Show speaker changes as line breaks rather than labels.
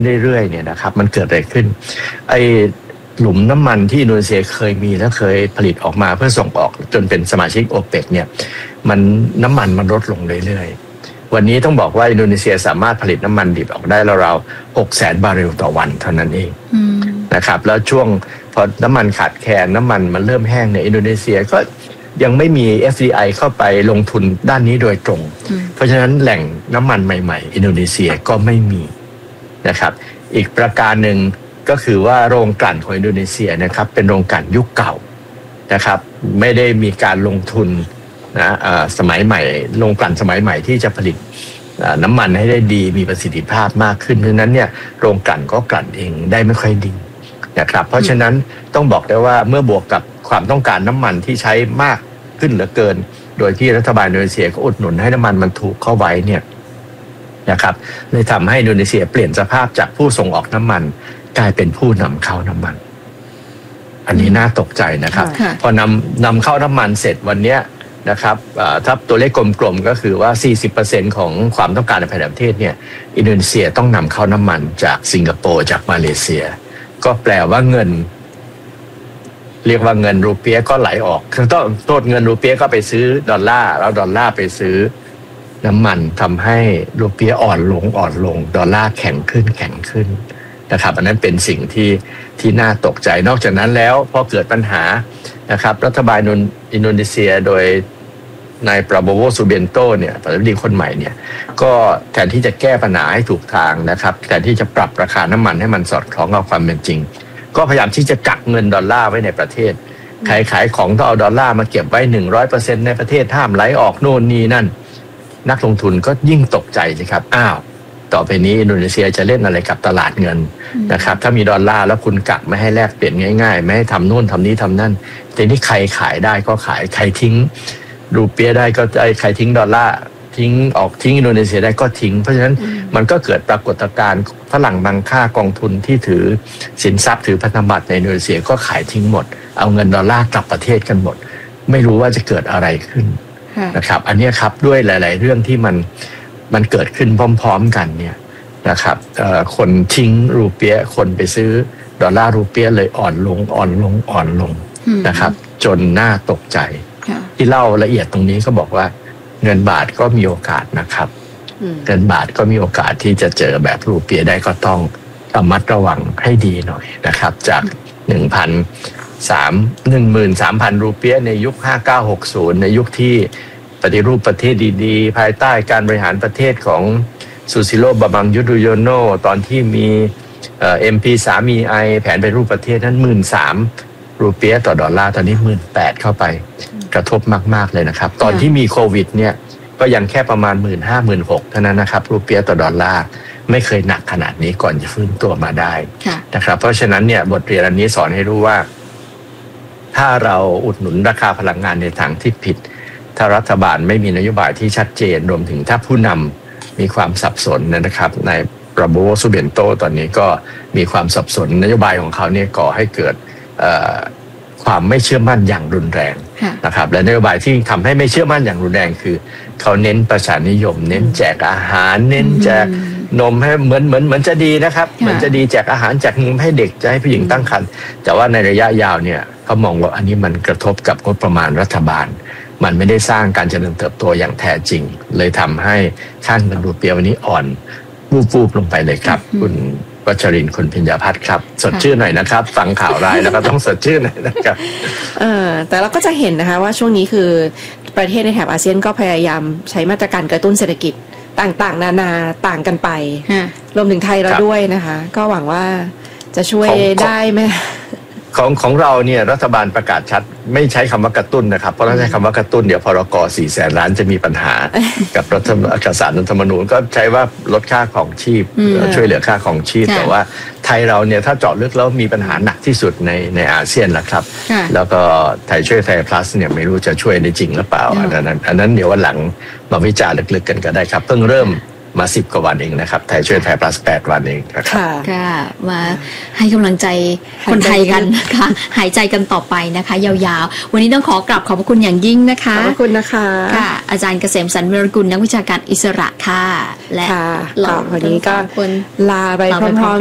เรื่อยๆเนี่ยนะครับมันเกิดอะไรขึ้นไอหลุมน้ำมันที่อินโดนีเซียเคยมีและเคยผลิตออกมาเพื่อส่งออกจนเป็นสมาชิกโอเปกเนี่ยน้ำมันลดลงเรื่อยๆวันนี้ต้องบอกว่าอินโดนีเซียสามารถผลิตน้ำมันดิบออกได้ราวๆ 600,000 บาร์เรลต่อวันเท่านั้นเองนะครับแล้วช่วงพอน้ำมันขาดแคลนน้ำมันเริ่มแห้งเนี่ยอินโดนีเซียก็ยังไม่มี FDI เข้าไปลงทุนด้านนี้โดยตรงเพราะฉะนั้นแหล่งน้ำมันใหม่ๆอินโดนีเซียก็ไม่มีนะครับอีกประการหนึ่งก็คือว่าโรงกลั่นของอินโดนีเซียนะครับเป็นโรงกลั่นยุคเก่านะครับไม่ได้มีการลงทุนนะสมัยใหม่โรงกลั่นสมัยใหม่ที่จะผลิตน้ำมันให้ได้ดีมีประสิทธิภาพมากขึ้นเพราะฉะนั้นเนี่ยโรงกลั่นก็กลั่นเองได้ไม่ค่อยดีนะครับเพราะฉะนั้นต้องบอกได้ว่าเมื่อบวกกับความต้องการน้ำมันที่ใช้มากขึ้นเหลือเกินโดยที่รัฐบาลอินโดนีเซียก็อุดหนุนให้น้ำมันถูกเข้าไว้เนี่ยนะครับเลยทำให้อินโดนีเซียเปลี่ยนสภาพจากผู้ส่งออกน้ำมันกลายเป็นผู้นำเข้าน้ำมันอันนี้น่าตกใจนะครับพอนำเข้าน้ำมันเสร็จวันนี้นะครับถ้าตัวเลขกลมๆก็คือว่า 40% ของความต้องการในภายในประเทศเนี่ยอินโดนีเซียต้องนำเข้าน้ำมันจากสิงคโปร์จากมาเลเซียก็แปลว่าเงินเรียกว่าเงินรูเปียก็ไหลออกคือต้องโทษเงินรูเปียก็ไปซื้อดอลลาร์แล้วดอลลาร์ไปซื้อน้ำมันทำให้รูเปียอ่อนลงดอลลาร์แข็งขึ้นนะครับอันนั้นเป็นสิ่งที่น่าตกใจนอกจากนั้นแล้วพอเกิดปัญหานะครับรัฐบาลอินโดนีเซียโดยนายปราโบโว ซูเบนโตเนี่ยประธานาธิบดีคนใหม่เนี่ยก็แทนที่จะแก้ปัญหาให้ถูกทางนะครับแทนที่จะปรับราคาน้ำมันให้มันสอดคล้องกับความเป็นจริงก็พยายามที่จะกักเงินดอลลาร์ไว้ในประเทศขายของต้องเอาดอลลาร์มาเก็บไว้ 100% ในประเทศห้ามไหลออกโน่นนี่นั่นนักลงทุนก็ยิ่งตกใจสิครับอ้าวต่อไปนี้อินโดนีเซียจะเล่นอะไรกับตลาดเงินนะครับถ้ามีดอลลาร์แล้วคุณกักไม่ให้แลกเปลี่ยนง่ายๆไม่ให้ทำโน่นทำนี้ทำนั่นแต่นี่ใครขายได้ก็ขายใครทิ้งรูเปียได้ก็ใครทิ้งดอลลาร์ทิ้งอินโดนีเซียได้ก็ทิ้งเพราะฉะนั้นมันก็เกิดปรากฏการณ์ฝรั่งบางค่ากองทุนที่ถือสินทรัพย์ถือพันธบัตรในอินโดนีเซียก็ขายทิ้งหมดเอาเงินดอลลาร์กลับประเทศกันหมดไม่รู้ว่าจะเกิดอะไรขึ้นนะครับอันนี้ครับด้วยหลายๆเรื่องที่มันเกิดขึ้นพร้อมๆกันเนี่ยนะครับคนทิ้งรูเปียคนไปซื้อดอลลาร์รูเปียเลยอ่อนลงนะครับจนน่าตกใจที่เล่าละเอียดตรงนี้ก็บอกว่าเงินบาทก็มีโอกาสนะครับเงินบาทก็มีโอกาสที่จะเจอแบบรูเปียได้ก็ต้องระมัดระวังให้ดีหน่อยนะครับจาก 13,000 รูเปียในยุค 5960 ในยุคที่ปฏิรูปประเทศดีๆภายใต้การบริหารประเทศของซูซิโร่ บาบังยุทโธโยโนตอนที่มีMP3 มีไอแผนปฏิรูปประเทศนั้น 13,000 รูเปียต่อดอลลาร์ตอนนี้ 18,000 เข้าไปกระทบมากๆเลยนะครับตอนที่มีโควิดเนี่ยก็ยังแค่ประมาณ 15,000-16,000 เท่านั้นนะครับรูเปียต่อดอลลาร์ไม่เคยหนักขนาดนี้ก่อนจะฟื้นตัวมาได้นะครับเพราะฉะนั้นเนี่ยบทเรียนอันนี้สอนให้รู้ว่าถ้าเราอุดหนุนราคาพลังงานในทางที่ผิดถ้ารัฐบาลไม่มีนโยบายที่ชัดเจนรวมถึงถ้าผู้นำมีความสับสนนะครับในปราโบโว ซูเบนโตตอนนี้ก็มีความสับสนนโยบายของเขาเนี่ยก่อให้เกิดความไม่เชื่อมั่นอย่างรุนแรงนะครับและนโยบายที่ทำให้ไม่เชื่อมั่นอย่างรุนแรงคือเขาเน้นประชานิยมเน้นแจกอาหารเน้นแจกนมให้เหมือนจะดีนะครับเหมือนจะดีแจกอาหารแจกนมให้เด็กจะให้ผู้หญิงตั้งครรภ์แต่ว่าในระยะยาวเนี่ยเขามองว่าอันนี้มันกระทบกับงบประมาณรัฐบาลมันไม่ได้สร้างการเจริญเติบโตอย่างแท้จริงเลยทำให้ค่าเงินรูเปียวันนี้อ่อนวูบลงไปเลยครับคุณวัชรินทร์คุณพิญญาภัทรครับสดชื่นหน่อยนะครับฟังข่าวร้ายแล้วก็ต้องสดชื่นหน่อยนะครับ
แต่เราก็จะเห็นนะคะว่าช่วงนี้คือประเทศในแถบอาเซียนก็พยายามใช้มาตรการกระตุ้นเศรษฐกิจต่างๆนานาต่างกันไปรวมถึงไทยเราด้วยนะคะก็หวังว่าจะช่วยได้ไหม
ของเราเนี่ยรัฐบาลประกาศชัดไม่ใช้คำว่ากระตุ้นนะครับเพราะถ้าใช้คำว่ากระตุ้นเดี๋ยวพรก400,000 ล้านจะมีปัญหากับศาลรัฐธรรมนูญก็ใช้ว่าลดค่าของชีพช่วยเหลือค่าของชีพแต่ว่าไทยเราเนี่ยถ้าเจาะลึกแล้วมีปัญหาหนักที่สุดในอาเซียนแหละครับแล้วก็ไทยช่วยไทย plus เนี่ยไม่รู้จะช่วยได้จริงหรือเปล่าอันนั้นเดี๋ยววันหลังมาวิจารณ์ลึกๆกันก็ได้ครับเพิ่งเริ่มมา10 กว่าวันเองนะครับไทยช่วยแพ้ plus 8 วันเองนะครับ
ค่ะมาให้กำลังใจคนไทยกันนะคะหายใจกันต่อไปนะคะยาวๆวันนี้ต้องขอกราบขอบพระคุณอย่างยิ่งนะคะ
ขอบคุณนะคะ
ค่ะอาจารย์เกษมสันต์ วรกุลนักวิชาการอิสระค่ะ
และวันนี้ก็ลาไปพร้อม